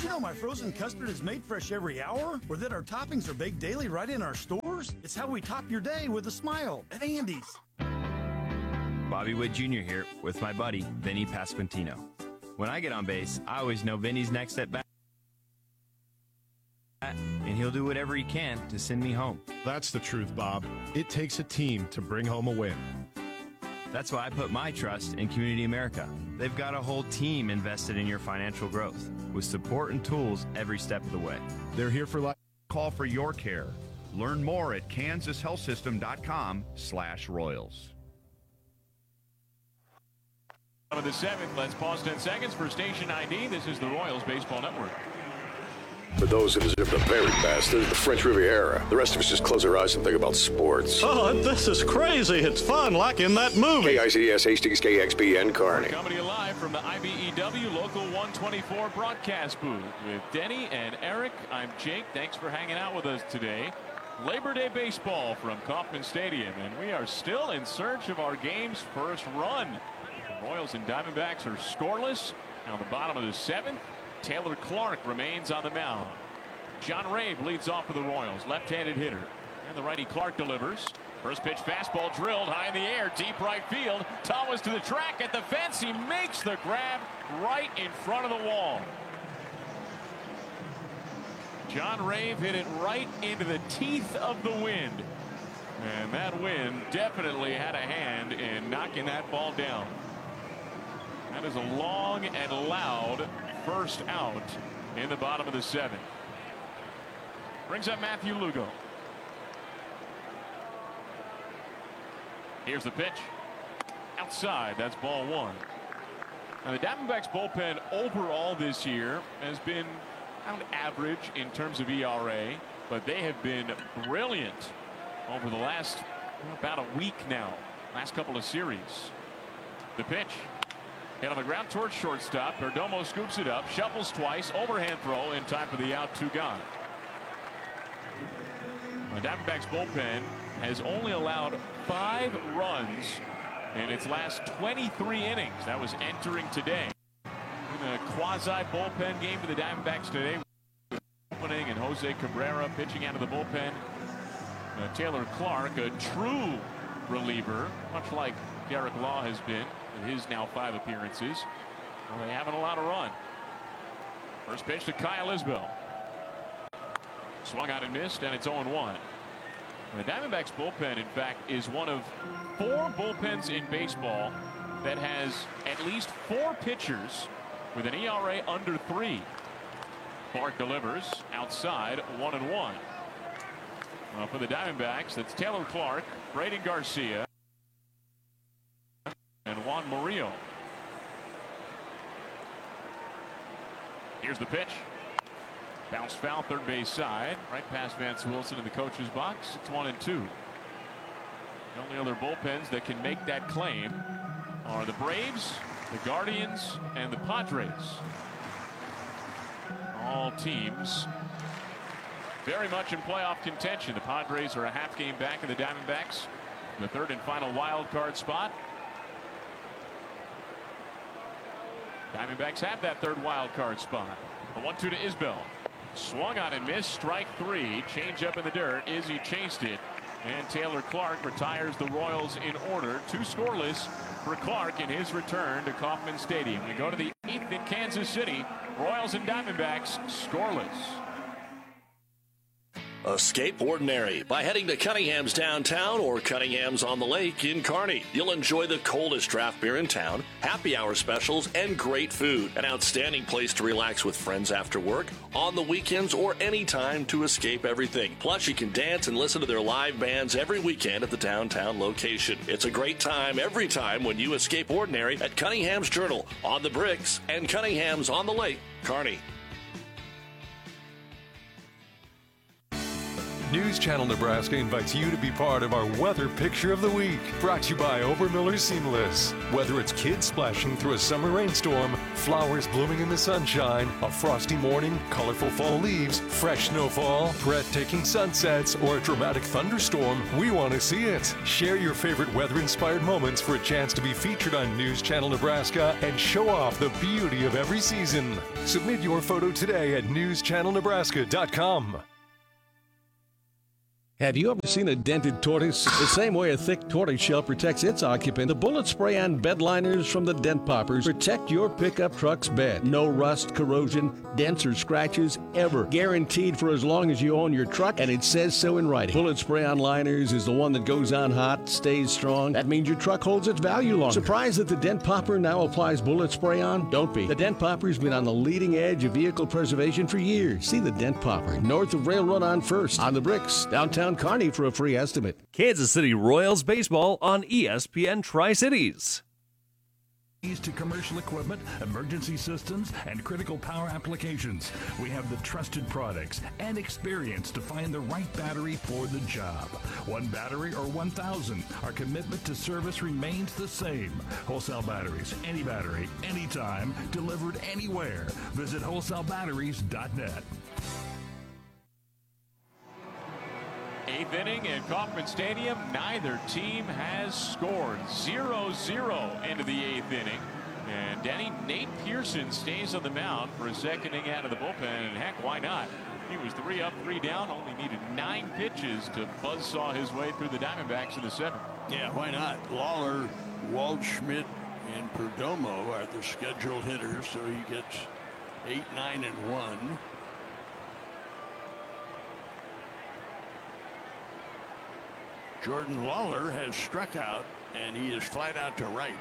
know my frozen custard is made fresh every hour? Or that our toppings are baked daily right in our stores? It's how we top your day with a smile at Andy's. Bobby Witt Jr. here with my buddy, Vinny Pasquantino. When I get on base, I always know Vinny's next at bat, and he'll do whatever he can to send me home. That's the truth, Bob. It takes a team to bring home a win. That's why I put my trust in Community America. They've got a whole team invested in your financial growth, with support and tools every step of the way. They're here for life. Call for your care. Learn more at kansashealthsystem.com/Royals. Of the seventh, let's pause 10 seconds for station ID. This is the Royals Baseball Network. For those who deserve the very best, there's the French Riviera. The rest of us just close our eyes and think about sports. Oh, this is crazy. It's fun, like in that movie. KICS, Hastings, KXP, and Kearney. Coming to you live from the IBEW Local 124 broadcast booth with Denny and Eric. I'm Jake. Thanks for hanging out with us today. Labor Day baseball from Kauffman Stadium, and we are still in search of our game's first run. The Royals and Diamondbacks are scoreless. On the bottom of the seventh, Taylor Clark remains on the mound. John Rave leads off for the Royals, left-handed hitter. And the righty Clark delivers. First pitch fastball drilled high in the air, deep right field. Thomas to the track at the fence. He makes the grab right in front of the wall. John Rave hit it right into the teeth of the wind. And that wind definitely had a hand in knocking that ball down. That is a long and loud first out in the bottom of the seventh. Brings up Matthew Lugo. Here's the pitch. Outside. That's ball one. Now the Diamondbacks bullpen overall this year has been around average in terms of ERA, but they have been brilliant over the last about a week now. Last couple of series. The pitch. Hit on the ground towards shortstop. Perdomo scoops it up, shuffles twice, overhand throw in time for the out, two gone. The Diamondbacks bullpen has only allowed 5 runs in its last 23 innings. That was entering today. In a quasi bullpen game for the Diamondbacks today, opening and Jose Cabrera pitching out of the bullpen. Taylor Clark, a true reliever, much like Derek Law has been with his now 5 appearances. Well, they haven't allowed a run. First pitch to Kyle Isbell. Swung out and missed, and it's 0-1. The Diamondbacks bullpen, in fact, is one of 4 bullpens in baseball that has at least 4 pitchers with an ERA under 3. Clark delivers outside, 1-1. For the Diamondbacks, that's Taylor Clark, Braden Garcia, and Juan Murillo. Here's the pitch. Bounce foul, third base side, right past Vance Wilson in the coach's box. It's 1-2. The only other bullpens that can make that claim are the Braves, the Guardians, and the Padres. All teams very much in playoff contention. The Padres are a half game back of the Diamondbacks in the third and final wild card spot. Diamondbacks have that third wild card spot. A 1-2 to Isbell. Swung on and missed. Strike 3. Change up in the dirt. Izzy chased it. And Taylor Clark retires the Royals in order. 2 scoreless for Clark in his return to Kauffman Stadium. We go to the 8th in Kansas City. Royals and Diamondbacks scoreless. Escape ordinary by heading to Cunningham's downtown or Cunningham's on the lake in Kearney. You'll enjoy the coldest draft beer in town, happy hour specials, and great food. An outstanding place to relax with friends after work, on the weekends, or any time to escape everything. Plus, you can dance and listen to their live bands every weekend at the downtown location. It's a great time every time when you escape ordinary at Cunningham's Journal, on the Bricks, and Cunningham's on the Lake, Kearney. News Channel Nebraska invites you to be part of our Weather Picture of the Week, brought to you by Obermiller Seamless. Whether it's kids splashing through a summer rainstorm, flowers blooming in the sunshine, a frosty morning, colorful fall leaves, fresh snowfall, breathtaking sunsets, or a dramatic thunderstorm, we want to see it. Share your favorite weather-inspired moments for a chance to be featured on News Channel Nebraska and show off the beauty of every season. Submit your photo today at newschannelnebraska.com. Have you ever seen a dented tortoise? The same way a thick tortoise shell protects its occupant, the bullet spray on bed liners from the Dent Poppers protect your pickup truck's bed. No rust, corrosion, dents, or scratches ever. Guaranteed for as long as you own your truck, and it says so in writing. Bullet spray on liners is the one that goes on hot, stays strong. That means your truck holds its value longer. Surprised that the Dent Popper now applies bullet spray on? Don't be. The Dent Popper's been on the leading edge of vehicle preservation for years. See the Dent Popper north of Railroad on First, on the Bricks, downtown Kearney for a free estimate. Kansas City Royals baseball on ESPN Tri-Cities. To commercial equipment, emergency systems, and critical power applications. We have the trusted products and experience to find the right battery for the job. One battery or 1,000. Our commitment to service remains the same. Wholesale Batteries, any battery, anytime, delivered anywhere. Visit wholesalebatteries.net. 8th inning in Kauffman Stadium. Neither team has scored. 0-0 into the 8th inning. And Nate Pearson stays on the mound for a second inning out of the bullpen. And heck, why not? He was 3 up, 3 down. Only needed 9 pitches to buzzsaw his way through the Diamondbacks in the 7th. Yeah, why not? Lawler, Waldschmidt, and Perdomo are the scheduled hitters. So he gets 8, 9, and 1. Jordan Lawler has struck out, and he is flat out to right.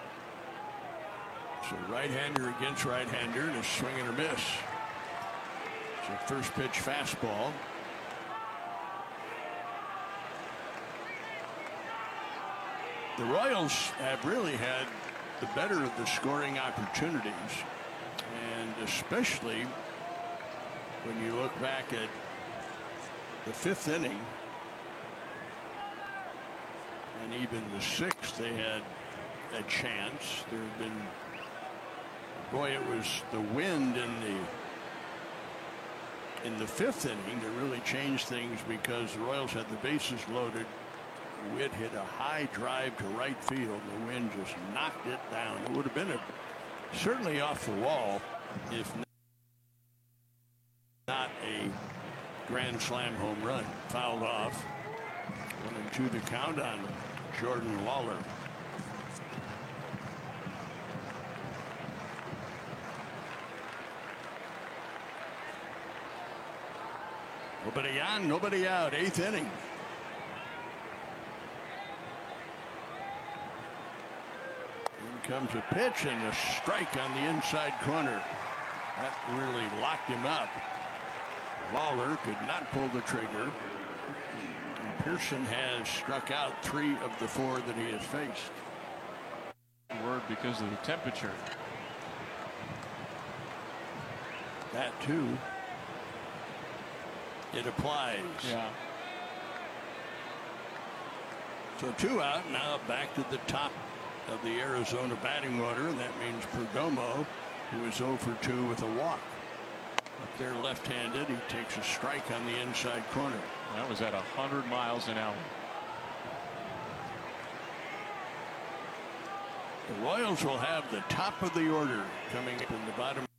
So right-hander against right-hander, and a swing and a miss. So first pitch fastball. The Royals have really had the better of the scoring opportunities, and especially when you look back at the 5th inning. And even the 6th, they had a chance. There had been, boy, it was the wind in the 5th inning that really changed things, because the Royals had the bases loaded. Witt hit a high drive to right field. The wind just knocked it down. It would have been certainly off the wall if not a grand slam home run. Fouled off. 1-2 the count on Jordan Lawler. Nobody on, nobody out. 8th inning. In comes a pitch and a strike on the inside corner. That really locked him up. Lawler could not pull the trigger. Pearson has struck out 3 of the 4 that he has faced. Word because of the temperature. That too. It applies. Yeah. So 2 out, now back to the top of the Arizona batting order, and that means Perdomo, who is 0 for 2 with a walk. Up there left-handed, he takes a strike on the inside corner. That was at 100 miles an hour. The Royals will have the top of the order coming up in the bottom